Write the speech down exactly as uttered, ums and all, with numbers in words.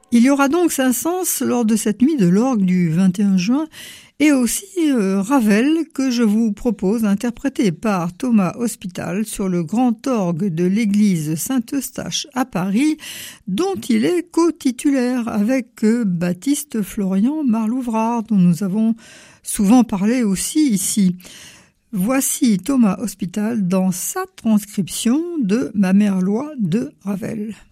Il y aura donc Saint-Saëns lors de cette nuit de l'orgue du vingt et un juin et aussi euh, Ravel que je vous propose interprété par Thomas Hospital sur le grand orgue de l'église Saint-Eustache à Paris dont il est co-titulaire avec euh, Baptiste Florian Marlouvrard dont nous avons souvent parlé aussi ici. Voici Thomas Hospital dans sa transcription de Ma mère loi de Ravel.